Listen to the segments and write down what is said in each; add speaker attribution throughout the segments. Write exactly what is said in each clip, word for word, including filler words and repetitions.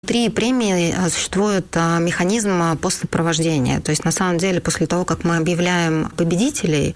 Speaker 1: Внутри премии существует механизм постсопровождения. То есть, на самом деле, после того, как мы объявляем победителей,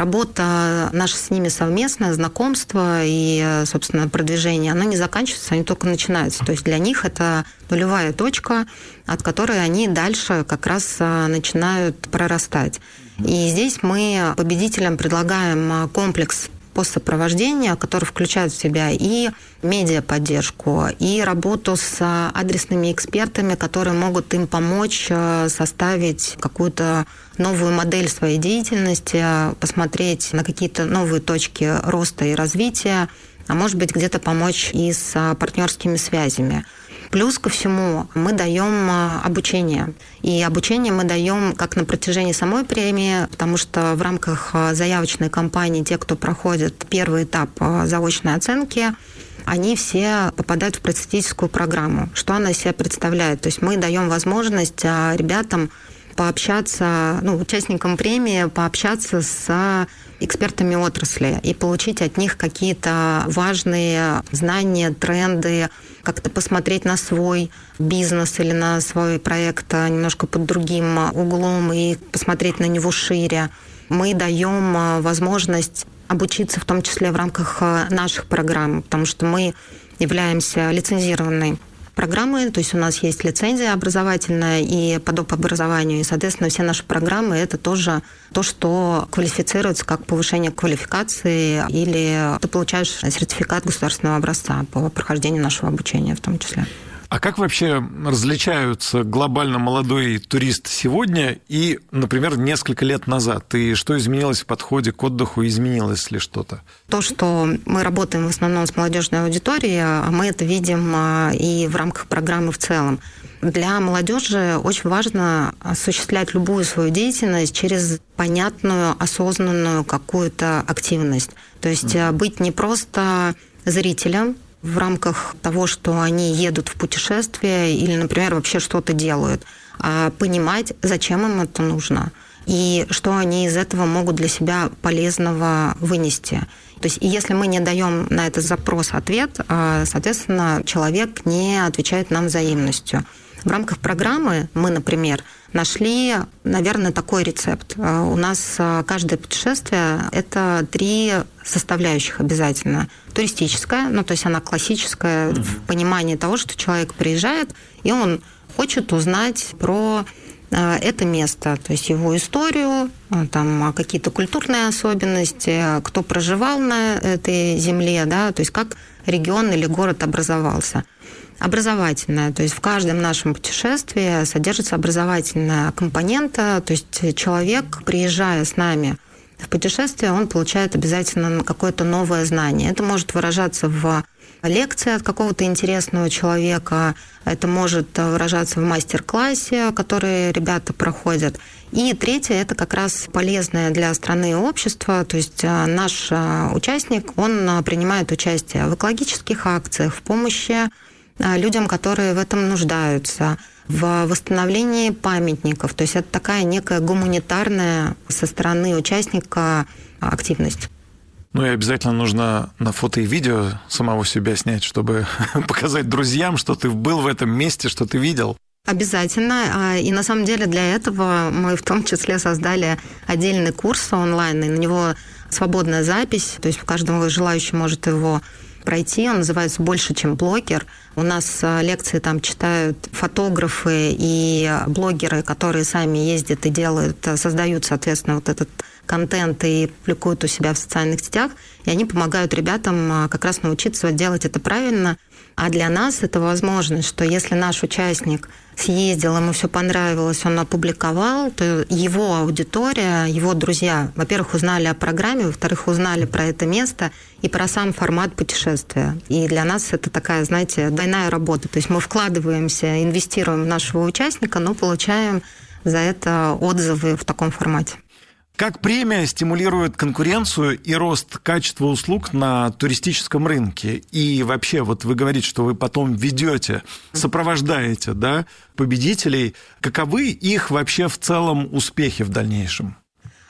Speaker 1: работа наша с ними совместная, знакомство и, собственно, продвижение, оно не заканчивается, они только начинаются. То есть для них это нулевая точка, от которой они дальше как раз начинают прорастать. И здесь мы победителям предлагаем комплекс постсопровождения, который включает в себя и медиаподдержку, и работу с адресными экспертами, которые могут им помочь составить какую-то новую модель своей деятельности, посмотреть на какие-то новые точки роста и развития, а может быть, где-то помочь и с партнерскими связями. Плюс ко всему мы даем обучение. И обучение мы даем как на протяжении самой премии, потому что в рамках заявочной кампании те, кто проходит первый этап заочной оценки, они все попадают в просветительскую программу. Что она из себя представляет? То есть мы даем возможность ребятам пообщаться, ну, участникам премии, пообщаться с экспертами отрасли и получить от них какие-то важные знания, тренды, как-то посмотреть на свой бизнес или на свой проект немножко под другим углом и посмотреть на него шире. Мы даем возможность обучиться в том числе в рамках наших программ, потому что мы являемся лицензированной программы, то есть у нас есть лицензия образовательная и по доп. Образованию, и, соответственно, все наши программы – это тоже то, что квалифицируется как повышение квалификации, или ты получаешь сертификат государственного образца по прохождению нашего обучения в том числе.
Speaker 2: А как вообще различаются глобально молодой турист сегодня и, например, несколько лет назад? И что изменилось в подходе к отдыху? Изменилось ли что-то?
Speaker 1: То, что мы работаем в основном с молодежной аудиторией, мы это видим и в рамках программы в целом. Для молодежи очень важно осуществлять любую свою деятельность через понятную, осознанную какую-то активность. То есть mm-hmm. быть не просто зрителем в рамках того, что они едут в путешествие или, например, вообще что-то делают, а понимать, зачем им это нужно и что они из этого могут для себя полезного вынести. То есть, и если мы не даем на этот запрос ответ, соответственно, человек не отвечает нам взаимностью. В рамках программы мы, например, нашли, наверное, такой рецепт. У нас каждое путешествие – это три составляющих обязательно. Туристическая, ну, то есть она классическая mm-hmm. в понимании того, что человек приезжает, и он хочет узнать про это место, то есть его историю, там какие-то культурные особенности, кто проживал на этой земле, да, то есть как регион или город образовался. Образовательная, то есть в каждом нашем путешествии содержится образовательная компонента, то есть человек, приезжая с нами в путешествие, он получает обязательно какое-то новое знание. Это может выражаться в лекции от какого-то интересного человека, это может выражаться в мастер-классе, который ребята проходят. И третье – это как раз полезное для страны и общества, то есть наш участник, он принимает участие в экологических акциях, в помощи людям, которые в этом нуждаются, в восстановлении памятников. То есть это такая некая гуманитарная со стороны участника активность.
Speaker 2: Ну и обязательно нужно на фото и видео самого себя снять, чтобы показать друзьям, что ты был в этом месте, что ты видел.
Speaker 1: Обязательно. И на самом деле для этого мы в том числе создали отдельный курс онлайн, и на него свободная запись, то есть каждый желающий может его пройти. Он называется «Больше, чем блогер». У нас лекции там читают фотографы и блогеры, которые сами ездят и делают, создают, соответственно, вот этот контент и публикуют у себя в социальных сетях. И они помогают ребятам как раз научиться делать это правильно. А для нас это возможность, что если наш участник съездил, ему все понравилось, он опубликовал, то его аудитория, его друзья, во-первых, узнали о программе, во-вторых, узнали про это место и про сам формат путешествия. И для нас это такая, знаете, двойная работа. То есть мы вкладываемся, инвестируем в нашего участника, но получаем за это отзывы в таком формате.
Speaker 2: Как премия стимулирует конкуренцию и рост качества услуг на туристическом рынке? И вообще, вот вы говорите, что вы потом ведете, сопровождаете, да, победителей. Каковы их вообще в целом успехи в дальнейшем?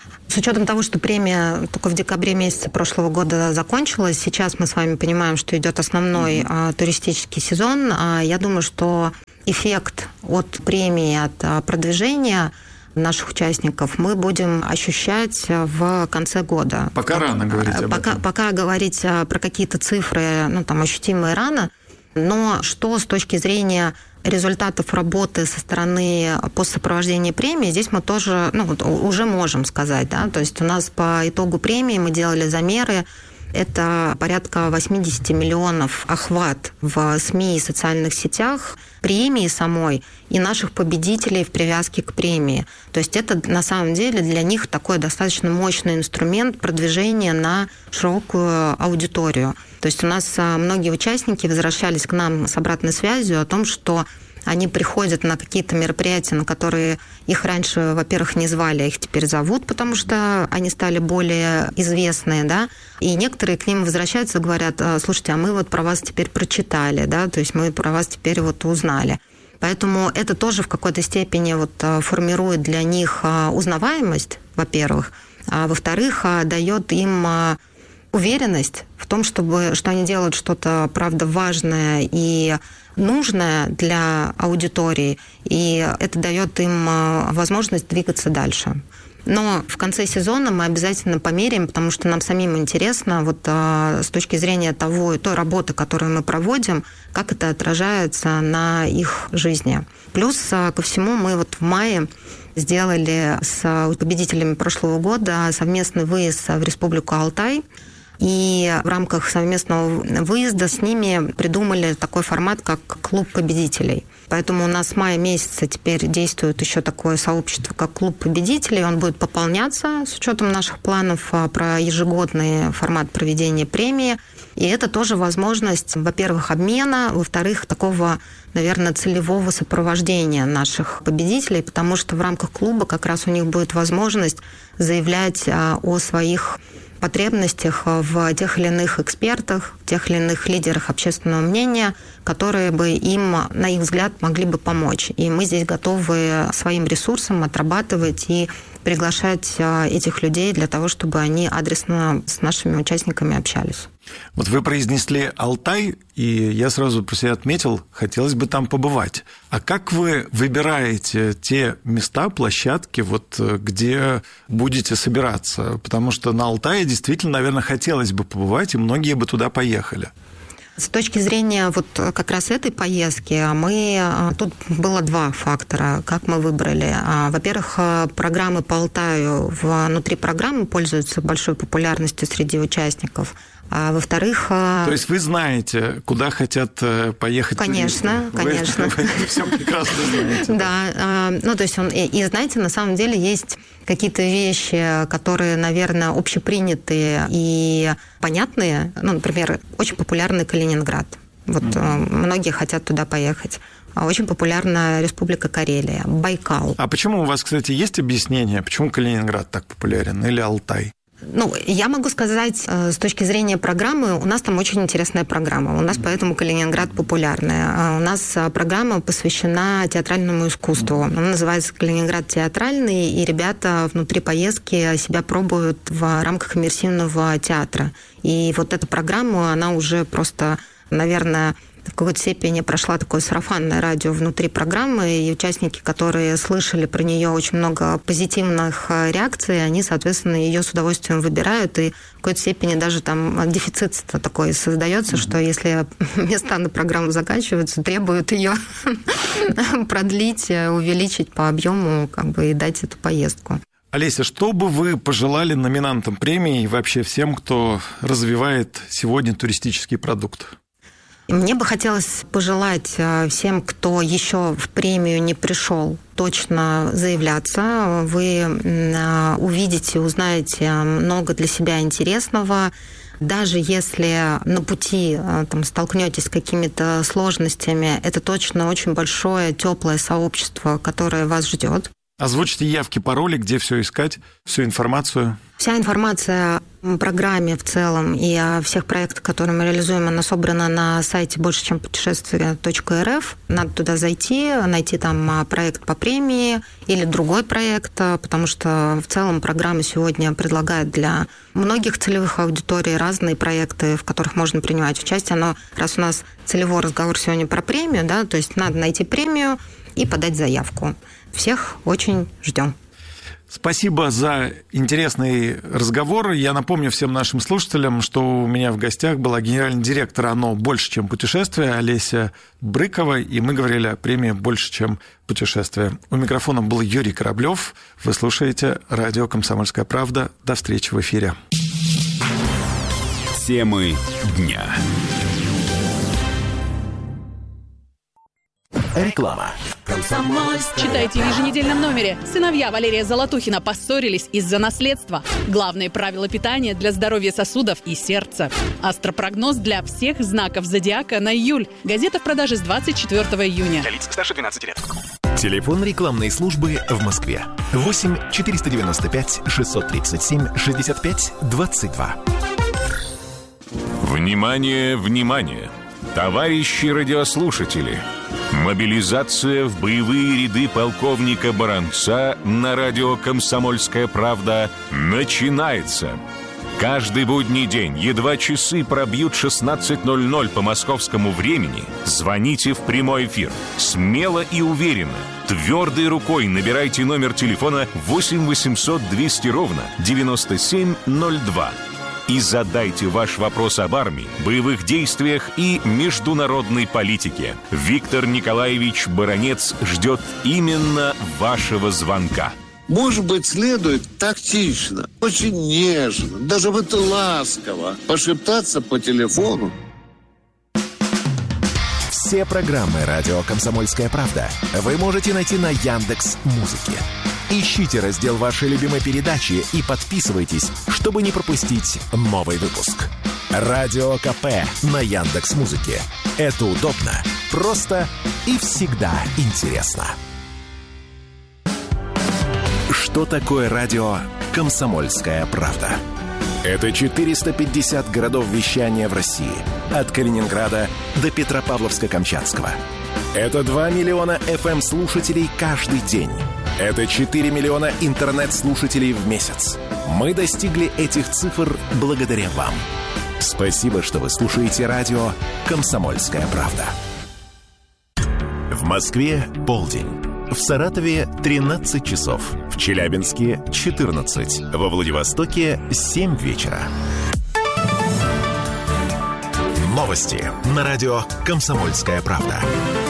Speaker 1: С учетом того, что премия только в декабре месяце прошлого года закончилась, сейчас мы с вами понимаем, что идет основной mm-hmm. туристический сезон. Я думаю, что эффект от премии, от продвижения наших участников мы будем ощущать в конце года.
Speaker 2: Пока рано говорить об
Speaker 1: пока,
Speaker 2: этом.
Speaker 1: Пока говорить про какие-то цифры, ну, там, ощутимые рано. Но что с точки зрения результатов работы со стороны по сопровождению премии, здесь мы тоже ну, вот, уже можем сказать. Да? То есть у нас по итогу премии мы делали замеры. Это порядка восемьдесят миллионов охват в СМИ и социальных сетях премии самой и наших победителей в привязке к премии. То есть это на самом деле для них такой достаточно мощный инструмент продвижения на широкую аудиторию. То есть у нас многие участники возвращались к нам с обратной связью о том, что они приходят на какие-то мероприятия, на которые их раньше, во-первых, не звали, а их теперь зовут, потому что они стали более известные, да, и некоторые к ним возвращаются и говорят: слушайте, а мы вот про вас теперь прочитали, да, то есть мы про вас теперь вот узнали. Поэтому это тоже в какой-то степени вот формирует для них узнаваемость, во-первых, а во-вторых, дает им уверенность в том, чтобы, что они делают что-то, правда, важное и нужное для аудитории, и это дает им возможность двигаться дальше. Но в конце сезона мы обязательно померяем, потому что нам самим интересно вот с точки зрения того, той работы, которую мы проводим, как это отражается на их жизни. Плюс ко всему мы вот в мае сделали с победителями прошлого года совместный выезд в Республику Алтай. И в рамках совместного выезда с ними придумали такой формат, как клуб победителей. Поэтому у нас с мая месяца теперь действует еще такое сообщество, как клуб победителей. Он будет пополняться с учетом наших планов про ежегодный формат проведения премии. И это тоже возможность, во-первых, обмена, во-вторых, такого, наверное, целевого сопровождения наших победителей, потому что в рамках клуба как раз у них будет возможность заявлять о своих потребностях в тех или иных экспертах, тех или иных лидерах общественного мнения, которые бы им, на их взгляд, могли бы помочь. И мы здесь готовы своим ресурсом отрабатывать и приглашать этих людей для того, чтобы они адресно с нашими участниками общались.
Speaker 2: Вот вы произнесли Алтай, и я сразу про себя отметил, хотелось бы там побывать. А как вы выбираете те места, площадки, вот, где будете собираться? Потому что на Алтае действительно, наверное, хотелось бы побывать, и многие бы туда поехали.
Speaker 1: С точки зрения вот как раз этой поездки, мы тут было два фактора, как мы выбрали. Во-первых, программы по Алтаю внутри программы пользуются большой популярностью среди участников. А во-вторых...
Speaker 2: То есть вы знаете, куда хотят поехать
Speaker 1: конечно,
Speaker 2: туристы?
Speaker 1: Конечно,
Speaker 2: вы,
Speaker 1: конечно.
Speaker 2: Вы все прекрасно знаете.
Speaker 1: Да, ну то есть, он, и, и знаете, на самом деле есть какие-то вещи, которые, наверное, общепринятые и понятные. Ну, например, очень популярный Калининград. Вот mm-hmm. многие хотят туда поехать. Очень популярна Республика Карелия, Байкал.
Speaker 2: А почему у вас, кстати, есть объяснение, почему Калининград так популярен или Алтай?
Speaker 1: Ну, я могу сказать, с точки зрения программы, у нас там очень интересная программа. У нас поэтому Калининград популярная. У нас программа посвящена театральному искусству. Она называется «Калининград театральный», и ребята внутри поездки себя пробуют в рамках иммерсивного театра. И вот эта программа, она уже просто, наверное, в какой-то степени прошла такое сарафанное радио внутри программы, и участники, которые слышали про нее очень много позитивных реакций, они, соответственно, ее с удовольствием выбирают, и в какой-то степени даже там дефицит такой создается, mm-hmm. что если места на программу заканчиваются, требуют ее продлить, увеличить по объему, как бы, и дать эту поездку.
Speaker 2: Олеся, что бы вы пожелали номинантам премии и вообще всем, кто развивает сегодня туристический продукт?
Speaker 1: Мне бы хотелось пожелать всем, кто еще в премию не пришел, точно заявляться. Вы увидите, узнаете много для себя интересного. Даже если на пути там, столкнетесь с какими-то сложностями, это точно очень большое, теплое сообщество, которое вас ждет.
Speaker 2: Озвучьте явки, пароли, где все искать, всю информацию.
Speaker 1: Вся информация о программе в целом и о всех проектах, которые мы реализуем, она собрана на сайте больше чем путешествие точка эр эф. Надо туда зайти, найти там проект по премии или другой проект, потому что в целом программа сегодня предлагает для многих целевых аудиторий разные проекты, в которых можно принимать участие. Но раз у нас целевой разговор сегодня про премию, да, то есть надо найти премию и подать заявку. Всех очень ждем.
Speaker 2: Спасибо за интересный разговор. Я напомню всем нашим слушателям, что у меня в гостях была генеральный директор ОНО «Больше, чем путешествие» Олеся Брыкова, и мы говорили о премии «Больше, чем путешествие». У микрофона был Юрий Кораблев. Вы слушаете радио «Комсомольская правда». До встречи в эфире.
Speaker 3: Темы дня.
Speaker 4: Реклама.
Speaker 5: Читайте в еженедельном номере. Сыновья Валерия Золотухина поссорились из-за наследства. Главные правила питания для здоровья сосудов и сердца. Астропрогноз для всех знаков зодиака на июль. Газета в продаже с двадцать четвёртого июня.
Speaker 4: Для лиц старше двенадцати лет. Телефон рекламной службы в Москве. восемь четыреста девяносто пять шестьсот тридцать семь шестьдесят пять двадцать два.
Speaker 3: Внимание, внимание! Товарищи радиослушатели! Мобилизация в боевые ряды полковника Баранца на радио «Комсомольская правда» начинается. Каждый будний день, едва часы пробьют шестнадцать ноль ноль по московскому времени, звоните в прямой эфир. Смело и уверенно, твердой рукой набирайте номер телефона восемь восемьсот двести ровно девяносто семь ноль два. И задайте ваш вопрос об армии, боевых действиях и международной политике. Виктор Николаевич Баранец ждет именно вашего звонка.
Speaker 6: Может быть, следует тактично, очень нежно, даже вот ласково пошептаться по телефону.
Speaker 4: Все программы радио «Комсомольская правда» вы можете найти на Яндекс.Музыке. Ищите раздел вашей любимой передачи и подписывайтесь, чтобы не пропустить новый выпуск. Радио КП на Яндекс.Музыке. Это удобно, просто и всегда интересно. Что такое радио «Комсомольская правда»? Это четыреста пятьдесят городов вещания в России. От Калининграда до Петропавловска-Камчатского. Это два миллиона эф эм-слушателей каждый день. Это четыре миллиона интернет-слушателей в месяц. Мы достигли этих цифр благодаря вам. Спасибо, что вы слушаете радио «Комсомольская правда». В Москве полдень. В Саратове тринадцать часов. В Челябинске четырнадцать. Во Владивостоке семь вечера. Новости на радио «Комсомольская правда».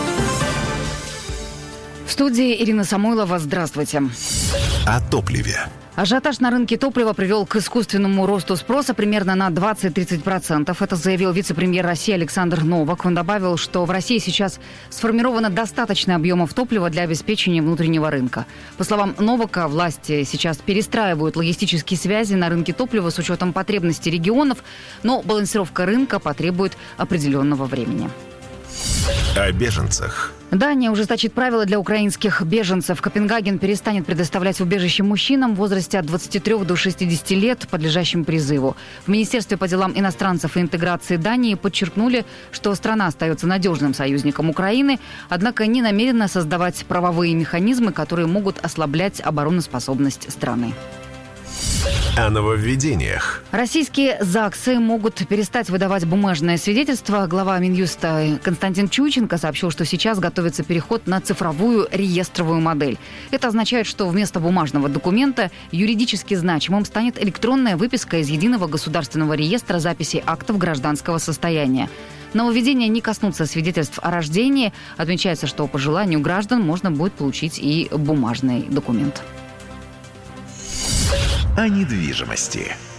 Speaker 7: В студии Ирина Самойлова. Здравствуйте.
Speaker 4: О топливе.
Speaker 7: Ажиотаж на рынке топлива привел к искусственному росту спроса примерно на двадцать-тридцать процентов. Это заявил вице-премьер России Александр Новак. Он добавил, что в России сейчас сформировано достаточно объемов топлива для обеспечения внутреннего рынка. По словам Новака, власти сейчас перестраивают логистические связи на рынке топлива с учетом потребностей регионов, но балансировка рынка потребует определенного времени.
Speaker 4: О беженцах.
Speaker 7: Дания ужесточит правила для украинских беженцев. Копенгаген перестанет предоставлять убежище мужчинам в возрасте от двадцати трёх до шестидесяти лет, подлежащим призыву. В Министерстве по делам иностранцев и интеграции Дании подчеркнули, что страна остается надежным союзником Украины, однако не намерена создавать правовые механизмы, которые могут ослаблять обороноспособность страны.
Speaker 4: О нововведениях.
Speaker 7: Российские ЗАГСы могут перестать выдавать бумажное свидетельство. Глава Минюста Константин Чученко сообщил, что сейчас готовится переход на цифровую реестровую модель. Это означает, что вместо бумажного документа юридически значимым станет электронная выписка из Единого государственного реестра записей актов гражданского состояния. Нововведения не коснутся свидетельств о рождении. Отмечается, что по желанию граждан можно будет получить и бумажный документ.
Speaker 4: О недвижимости.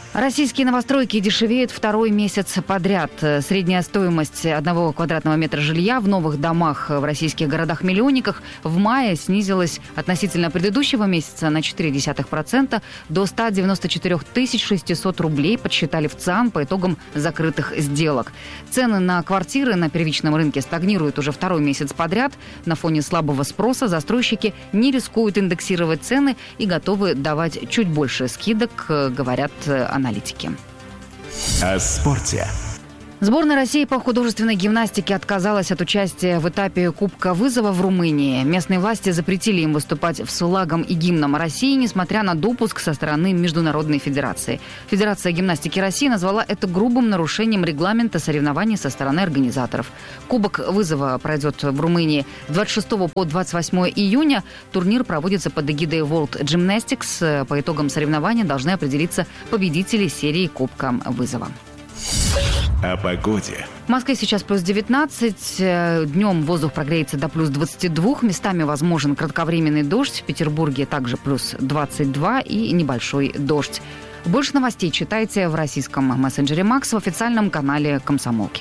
Speaker 7: Российские новостройки дешевеют второй месяц подряд. Средняя стоимость одного квадратного метра жилья в новых домах в российских городах-миллионниках в мае снизилась относительно предыдущего месяца на четыре десятых процента до ста девяноста четырёх тысяч шестисот рублей, подсчитали в ЦИАН по итогам закрытых сделок. Цены на квартиры на первичном рынке стагнируют уже второй месяц подряд. На фоне слабого спроса застройщики не рискуют индексировать цены и готовы давать чуть больше скидок, говорят аналитики.
Speaker 4: О спорте.
Speaker 7: Сборная России по художественной гимнастике отказалась от участия в этапе Кубка вызова в Румынии. Местные власти запретили им выступать с флагом и гимном России, несмотря на допуск со стороны Международной федерации. Федерация гимнастики России назвала это грубым нарушением регламента соревнований со стороны организаторов. Кубок вызова пройдет в Румынии с двадцать шестого по двадцать восьмое июня. Турнир проводится под эгидой World Gymnastics. По итогам соревнования должны определиться победители серии Кубка вызова.
Speaker 4: О погоде.
Speaker 7: В Москве сейчас плюс девятнадцать. Днем воздух прогреется до плюс двадцати двух. Местами возможен кратковременный дождь. В Петербурге также плюс двадцать два и небольшой дождь. Больше новостей читайте в российском мессенджере Макс в официальном канале «Комсомолки».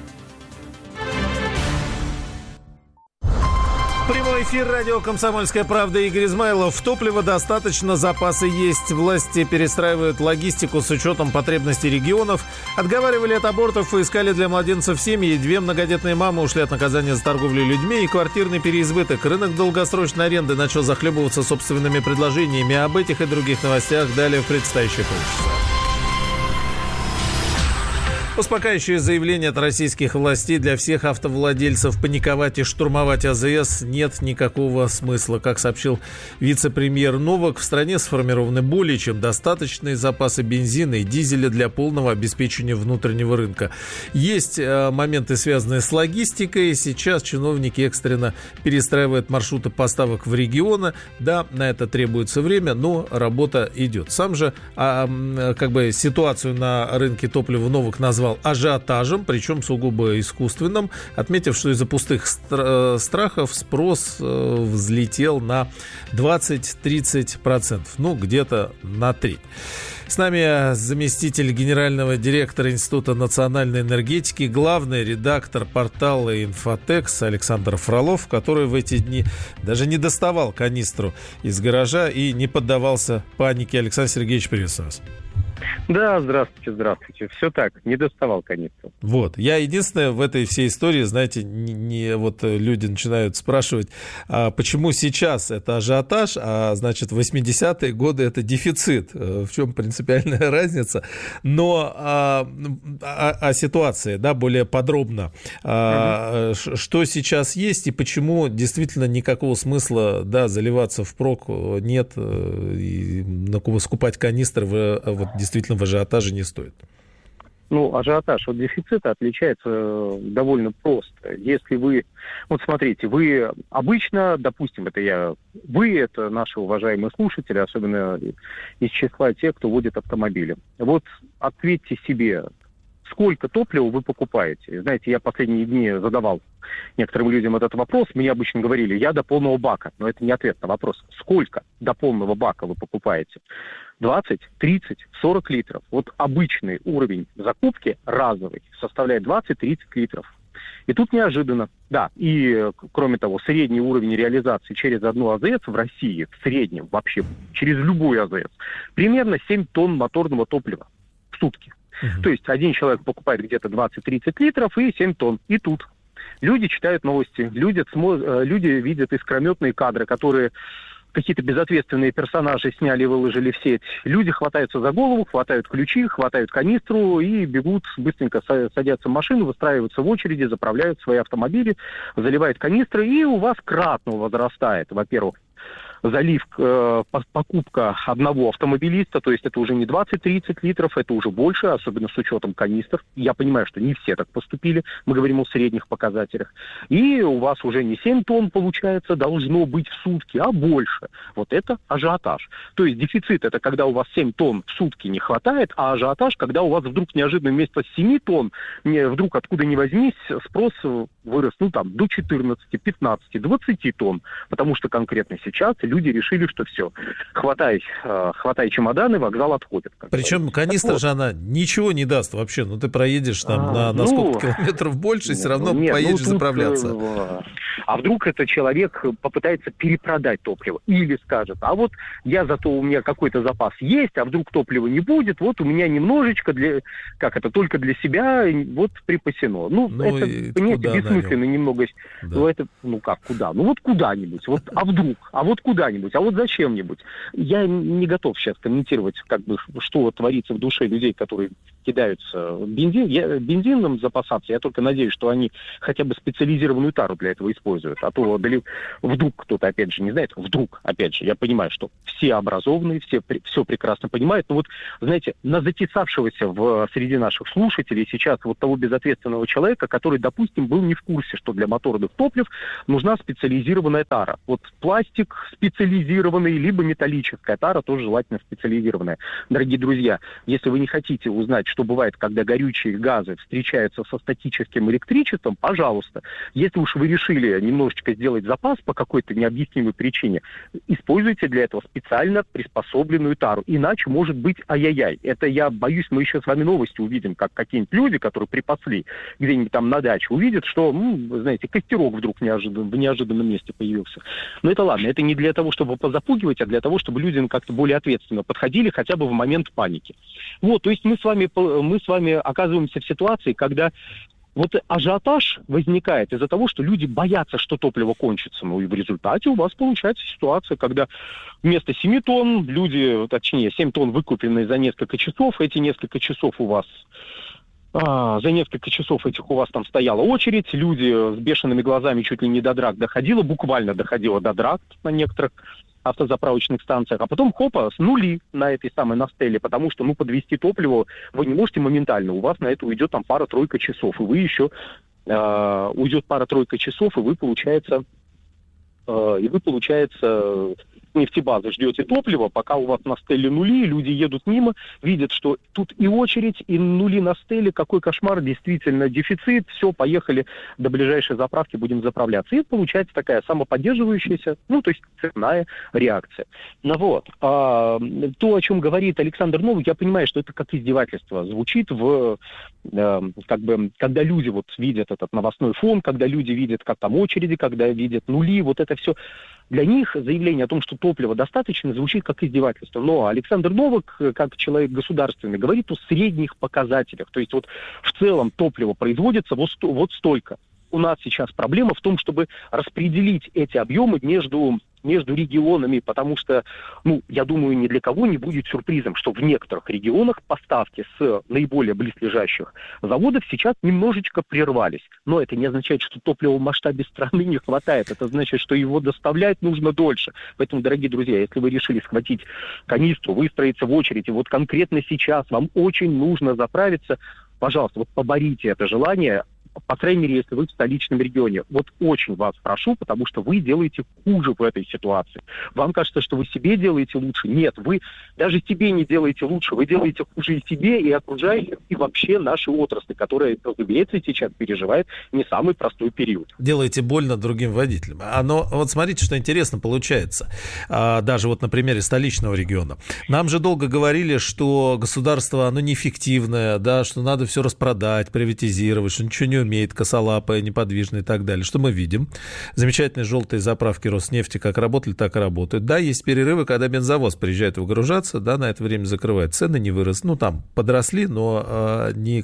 Speaker 8: Прямой эфир радио «Комсомольская правда». Игорь Измайлов. Топлива достаточно, запасы есть. Власти перестраивают логистику с учетом потребностей регионов. Отговаривали от абортов и искали для младенцев семьи. Две многодетные мамы ушли от наказания за торговлю людьми и квартирный переизбыток. Рынок долгосрочной аренды начал захлебываться собственными предложениями. Об этих и других новостях далее в предстоящих выпусках. Успокаивающее заявление от российских властей: для всех автовладельцев паниковать и штурмовать АЗС нет никакого смысла. Как сообщил вице-премьер Новак, в стране сформированы более чем достаточные запасы бензина и дизеля для полного обеспечения внутреннего рынка. Есть э, моменты, связанные с логистикой. Сейчас чиновники экстренно перестраивают маршруты поставок в регионы. Да, на это требуется время, но работа идет. Сам же э, как бы ситуацию на рынке топлива Новак назвал ажиотажем, причем сугубо искусственным, отметив, что из-за пустых стра- страхов спрос э, взлетел на двадцать-тридцать процентов, ну, где-то на треть. С нами заместитель генерального директора Института национальной энергетики, главный редактор портала «Инфотекс» Александр Фролов, который в эти дни даже не доставал канистру из гаража и не поддавался панике. Александр Сергеевич, приветствую вас.
Speaker 9: Да, здравствуйте, здравствуйте. Все так, не доставал канистру.
Speaker 8: Вот. Я единственное в этой всей истории, знаете, не, не вот люди начинают спрашивать, а почему сейчас это ажиотаж, а значит в восьмидесятые годы это дефицит. В чем принципиальная разница? Но о, о, о ситуации, да, более подробно. А, угу. Что сейчас есть и почему действительно никакого смысла, да, заливаться впрок нет и скупать канистры в, вот, действительно в ажиотаже не стоит?
Speaker 9: Ну, ажиотаж от дефицита отличается довольно просто. Если вы, вот смотрите, вы обычно, допустим, это я, вы, это наши уважаемые слушатели, особенно из числа тех, кто водит автомобили. Вот ответьте себе, сколько топлива вы покупаете? Знаете, я последние дни задавал некоторым людям этот вопрос. Мне обычно говорили, я до полного бака. Но это не ответ на вопрос. Сколько до полного бака вы покупаете? двадцать, тридцать, сорок литров. Вот обычный уровень закупки разовый составляет двадцать-тридцать литров. И тут неожиданно, да, и кроме того, средний уровень реализации через одну АЗС в России, в среднем вообще, через любую АЗС, примерно семь тонн моторного топлива в сутки. Uh-huh. То есть один человек покупает где-то двадцать-тридцать литров и семь тонн. И тут люди читают новости, люди, смо... люди видят искрометные кадры, которые какие-то безответственные персонажи сняли и выложили в сеть. Люди хватаются за голову, хватают ключи, хватают канистру и бегут, быстренько садятся в машину, выстраиваются в очереди, заправляют свои автомобили, заливают канистры, и у вас кратно возрастает, во-первых, залив, э, покупка одного автомобилиста, то есть это уже не двадцать-тридцать литров, это уже больше, особенно с учетом канистр. Я понимаю, что не все так поступили, мы говорим о средних показателях. И у вас уже не семь тонн, получается, должно быть в сутки, а больше. Вот это ажиотаж. То есть дефицит — это когда у вас семь тонн в сутки не хватает, а ажиотаж, когда у вас вдруг неожиданно вместо семи тонн, вдруг откуда ни возьмись, спрос вырос, ну там, до четырнадцати, пятнадцати, двадцати тонн, потому что конкретно сейчас что люди решили, что все, хватай, хватай чемоданы, вокзал отходит.
Speaker 8: Причем канистра вот. же она ничего не даст вообще. Ну, ты проедешь там а, на, на ну, сколько километров больше, все равно нет, поедешь ну, тут, заправляться.
Speaker 9: А вдруг этот человек попытается перепродать топливо или скажет, а вот я зато у меня какой-то запас есть, а вдруг топлива не будет, вот у меня немножечко для, как это, только для себя вот припасено. Ну, ну это, понимаете, бессмысленно немного. Да. Ну, это, ну как, куда? Ну, вот куда-нибудь, вот, а вдруг, а вот куда-нибудь, а вот зачем-нибудь. Я не готов сейчас комментировать, как бы, что творится в душе людей, которые кидаются бензин, я, бензином запасаться. Я только надеюсь, что они хотя бы специализированную тару для этого используют. А то вдруг кто-то, опять же, не знает, вдруг, опять же, я понимаю, что все образованные, все, все прекрасно понимают, но вот, знаете, на затесавшегося в, среди наших слушателей сейчас вот того безответственного человека, который, допустим, был не в курсе, что для моторных топлив нужна специализированная тара. Вот пластик специализированный, либо металлическая тара, тоже желательно специализированная. Дорогие друзья, если вы не хотите узнать, что бывает, когда горючие газы встречаются со статическим электричеством, пожалуйста, если уж вы решили немножечко сделать запас по какой-то необъяснимой причине, используйте для этого специально приспособленную тару. Иначе может быть ай-яй-яй. Это, я боюсь, мы еще с вами новости увидим, как какие-нибудь люди, которые припасли где-нибудь там на даче, увидят, что, ну, знаете, костерок вдруг неожиданно, в неожиданном месте появился. Но это ладно, это не для того, чтобы позапугивать, а для того, чтобы люди как-то более ответственно подходили хотя бы в момент паники. Вот, то есть мы с вами, мы с вами оказываемся в ситуации, когда вот ажиотаж возникает из-за того, что люди боятся, что топливо кончится. Ну и в результате у вас получается ситуация, когда вместо семи тонн люди, точнее, семь тонн выкупленные за несколько часов, эти несколько часов у вас... А, за несколько часов этих у вас там стояла очередь, люди с бешеными глазами чуть ли не до драк доходило, буквально доходило до драк на некоторых автозаправочных станциях, а потом, хопа, с нули на этой самой Настелле, потому что, ну, подвести топливо вы не можете моментально, у вас на это уйдет там пара-тройка часов, и вы еще, э, уйдет пара-тройка часов, и вы, получается, э, и вы, получается, нефтебазы ждете топливо, пока у вас на стеле нули, люди едут мимо, видят, что тут и очередь, и нули на стеле, какой кошмар, действительно дефицит, все, поехали до ближайшей заправки, будем заправляться. И получается такая самоподдерживающаяся, ну, то есть цепная реакция. Ну вот, а, то, о чем говорит Александр Новик, я понимаю, что это как издевательство звучит в, э, как бы, когда люди вот видят этот новостной фон, когда люди видят, как там очереди, когда видят нули, вот это все. Для них заявление о том, что топлива достаточно, звучит как издевательство. Но Александр Новик, как человек государственный, говорит о средних показателях. То есть вот в целом топливо производится вот, сто, вот столько. У нас сейчас проблема в том, чтобы распределить эти объемы между... между регионами, потому что, ну, я думаю, ни для кого не будет сюрпризом, что в некоторых регионах поставки с наиболее близлежащих заводов сейчас немножечко прервались. Но это не означает, что топлива в масштабе страны не хватает. Это значит, что его доставлять нужно дольше. Поэтому, дорогие друзья, если вы решили схватить канистру, выстроиться в очередь, и вот конкретно сейчас вам очень нужно заправиться, пожалуйста, вот поборите это желание, по крайней мере, если вы в столичном регионе. Вот очень вас прошу, потому что вы делаете хуже в этой ситуации. Вам кажется, что вы себе делаете лучше. Нет, вы даже себе не делаете лучше. Вы делаете хуже и себе, и окружающим, и вообще нашей отрасли, которая, разумеется, сейчас переживает не самый простой период.
Speaker 8: Делаете больно другим водителям. Но вот смотрите, что интересно получается. Даже вот на примере столичного региона. Нам же долго говорили, что государство, оно неэффективное, да, что надо все распродать, приватизировать, что ничего не умеет, косолапая, неподвижная и так далее. Что мы видим? Замечательные желтые заправки Роснефти как работали, так и работают. Да, есть перерывы, когда бензовоз приезжает выгружаться, да, на это время закрывает. Цены не выросли, ну, там, подросли, но э, не...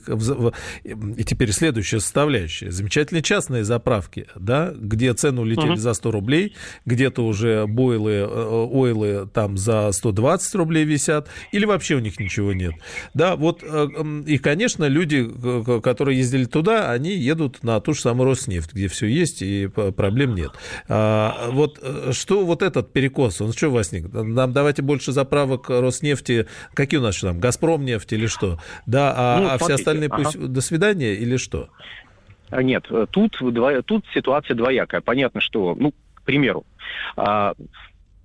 Speaker 8: И теперь следующая составляющая. Замечательные частные заправки, да, где цены улетели uh-huh. за сто рублей, где-то уже бойлы, ойлы там за сто двадцать рублей висят, или вообще у них ничего нет. Да, вот, и, конечно, люди, которые ездили туда, они едут на ту же самую Роснефть, где все есть и проблем нет. А, вот что вот этот перекос, он что возник? Нам давайте больше заправок Роснефти, какие у нас что там, Газпромнефть или что? Да, а, ну, а все остальные ага. пусть до свидания или что?
Speaker 9: Нет, тут, тут ситуация двоякая. Понятно, что, ну, к примеру,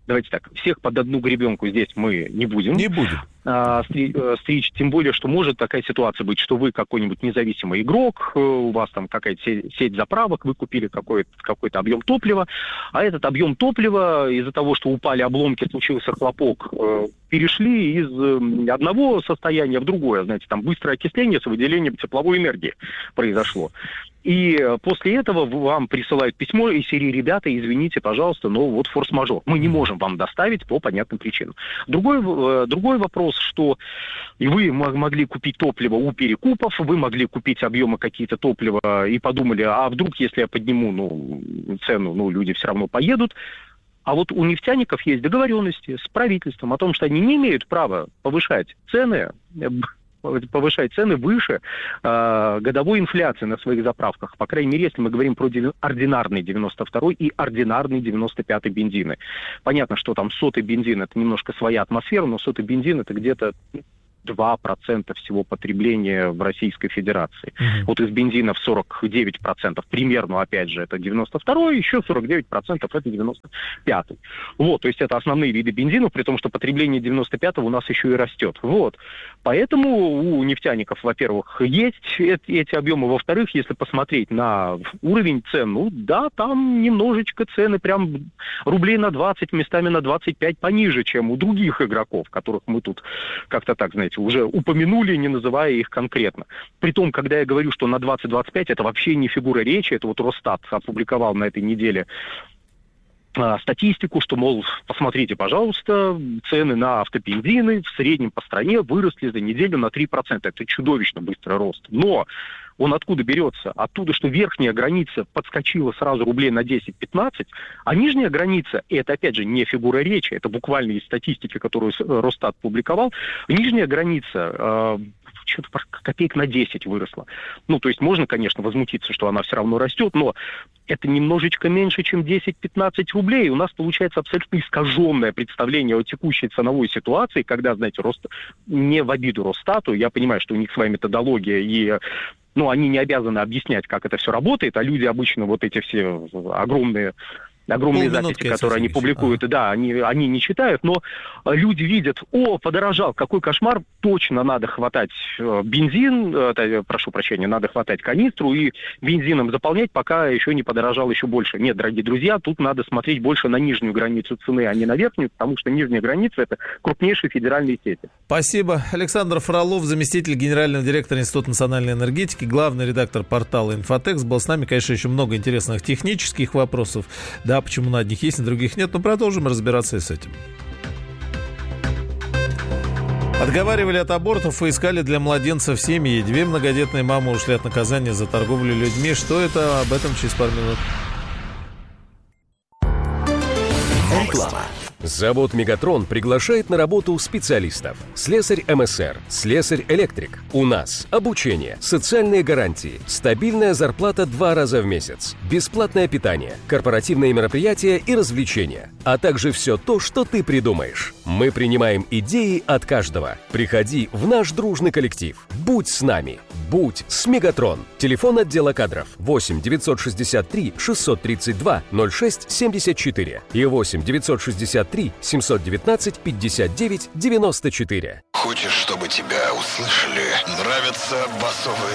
Speaker 9: давайте так, всех под одну гребенку здесь мы не будем.
Speaker 8: Не будем.
Speaker 9: А, стричь, тем более, что может такая ситуация быть, что вы какой-нибудь независимый игрок, у вас там какая-то сеть заправок, вы купили какой-то, какой-то объем топлива, а этот объем топлива из-за того, что упали обломки, случился хлопок, перешли из одного состояния в другое, знаете, там быстрое окисление с выделением тепловой энергии произошло. И после этого вам присылают письмо из серии: ребята, извините, пожалуйста, но вот форс-мажор. Мы не можем вам доставить по понятным причинам. Другой, другой вопрос, что вы могли купить топливо у перекупов, вы могли купить объемы какие-то топлива и подумали, а вдруг, если я подниму ну, цену, ну, люди все равно поедут. А вот у нефтяников есть договоренности с правительством о том, что они не имеют права повышать цены, повышать цены выше э, годовой инфляции на своих заправках. По крайней мере, если мы говорим про ординарный девяносто второй и ординарный девяносто пятый бензины. Понятно, что там сотый бензин — это немножко своя атмосфера, но сотый бензин — это где-то два процента всего потребления в Российской Федерации. Mm-hmm. Вот из бензинов сорок девять процентов примерно, опять же, это девяносто второй, еще сорок девять процентов это девяносто пятый. Вот, то есть это основные виды бензинов, при том, что потребление девяносто пятого у нас еще и растет. Вот. Поэтому у нефтяников, во-первых, есть эти, эти объемы. Во-вторых, если посмотреть на уровень цен, ну да, там немножечко цены прям рублей на двадцать, местами на двадцать пять пониже, чем у других игроков, которых мы тут как-то так, знаете, уже упомянули, не называя их конкретно. Притом, когда я говорю, что на двадцать двадцать пять, это вообще не фигура речи, это вот Росстат опубликовал на этой неделе а, статистику, что, мол, посмотрите, пожалуйста, цены на автобензины в среднем по стране выросли за неделю на три процента. Это чудовищно быстрый рост. Но он откуда берется? Оттуда, что верхняя граница подскочила сразу рублей на десять-пятнадцать, а нижняя граница, и это опять же не фигура речи, это буквально из статистики, которую Росстат публиковал, нижняя граница э, что-то копеек на десять выросла. Ну, то есть можно, конечно, возмутиться, что она все равно растет, но это немножечко меньше, чем десять-пятнадцать рублей. У нас получается абсолютно искаженное представление о текущей ценовой ситуации, когда, знаете, Рост... не в обиду Росстату, я понимаю, что у них своя методология и ну, они не обязаны объяснять, как это все работает, а люди обычно вот эти все огромные, огромные записи, которые они публикуют, а. да, они, они не читают, но люди видят: о, подорожал, какой кошмар, точно надо хватать бензин, э, прошу прощения, надо хватать канистру и бензином заполнять, пока еще не подорожал еще больше. Нет, дорогие друзья, тут надо смотреть больше на нижнюю границу цены, а не на верхнюю, потому что нижняя граница — это крупнейшие федеральные сети.
Speaker 8: Спасибо. Александр Фролов, заместитель генерального директора Института национальной энергетики, главный редактор портала «Инфотекс», был с нами. Конечно, еще много интересных технических вопросов. Да, почему на одних есть, на других нет, но продолжим разбираться и с этим. Отговаривали от абортов и искали для младенцев семьи. Две многодетные мамы ушли от наказания за торговлю людьми. Что это? Об этом через пару минут.
Speaker 4: Реклама.
Speaker 10: Завод «Мегатрон» приглашает на работу специалистов. Слесарь эм эс эр, слесарь-электрик. У нас обучение, социальные гарантии, стабильная зарплата два раза в месяц, бесплатное питание, корпоративные мероприятия и развлечения, а также все то, что ты придумаешь. Мы принимаем идеи от каждого. Приходи в наш дружный коллектив. Будь с нами. Будь с «Мегатрон». Телефон отдела кадров восемь девятьсот шестьдесят три шестьсот тридцать два ноль шесть семьдесят четыре и восемь девятьсот шестьдесят три семьсот девятнадцать пятьдесят девять девяносто четыре.
Speaker 11: Хочешь, чтобы тебя услышали? Нравятся басовые